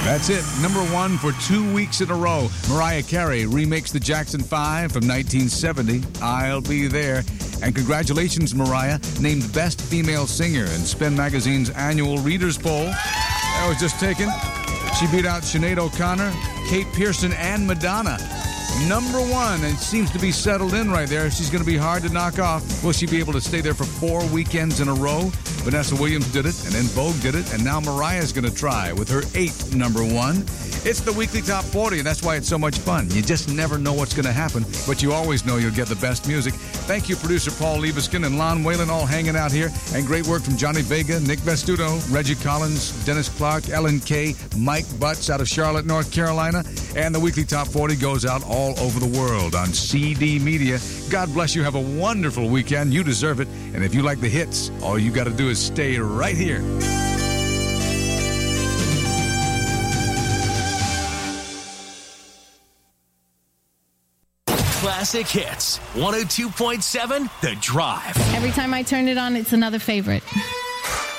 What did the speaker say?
That's it. Number 1 for 2 weeks in a row. Mariah Carey remakes the Jackson 5 from 1970. I'll Be There. And congratulations, Mariah, named Best Female Singer in Spin Magazine's annual Readers Poll. That was just taken. She beat out Sinead O'Connor, Kate Pearson, and Madonna. Number 1, and seems to be settled in right there. She's going to be hard to knock off. Will she be able to stay there for 4 weekends in a row? Vanessa Williams did it, and then Vogue did it, and now Mariah's going to try with her 8th number 1. It's the weekly Top 40, and that's why it's so much fun. You just never know what's going to happen, but you always know you'll get the best music. Thank you, producer Paul Liebeskin and Lon Whalen, all hanging out here, and great work from Johnny Vega, Nick Vestuto, Reggie Collins, Dennis Clark, Ellen Kay, Mike Butts out of Charlotte, North Carolina, and the weekly Top 40 goes out all over the world on CD Media. God bless you. Have a wonderful weekend. You deserve it. And if you like the hits, all you got to do is stay right here. Classic Hits, 102.7 The Drive. Every time I turn it on, it's another favorite.